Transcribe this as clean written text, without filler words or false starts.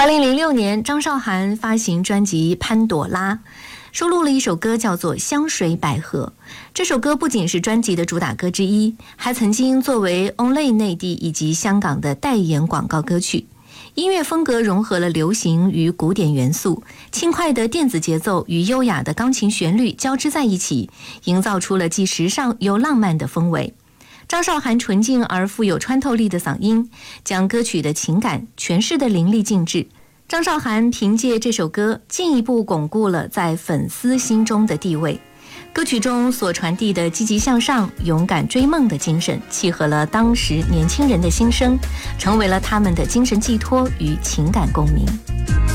2006年，张韶涵发行专辑《潘朵拉》，收录了一首歌叫做《香水百合》。这首歌不仅是专辑的主打歌之一，还曾经作为 Olay 内地以及香港的代言广告歌曲。音乐风格融合了流行与古典元素，轻快的电子节奏与优雅的钢琴旋律交织在一起，营造出了既时尚又浪漫的氛围。张韶涵纯净而富有穿透力的嗓音，将歌曲的情感诠释得淋漓尽致。张韶涵凭借这首歌进一步巩固了在粉丝心中的地位。歌曲中所传递的积极向上、勇敢追梦的精神，契合了当时年轻人的心声，成为了他们的精神寄托与情感共鸣。